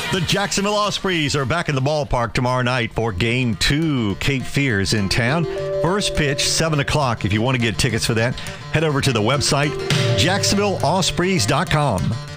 The Jacksonville Ospreys are back in the ballpark tomorrow night for Game 2. Cape Fear's in town. First pitch, 7 o'clock. If you want to get tickets for that, head over to the website, JacksonvilleOspreys.com.